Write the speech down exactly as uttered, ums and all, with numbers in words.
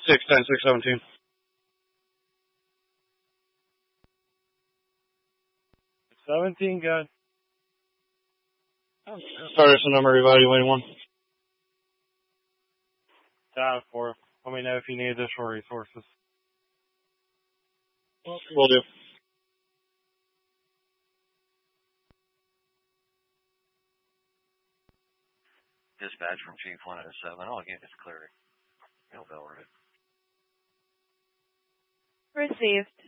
six ten six seventeen. Seventeen, good. Service number evaluating one. Down for. Let me know if you need additional resources. Will do. Dispatch from Chief one oh seven. All units clear. Hillville Road. Received.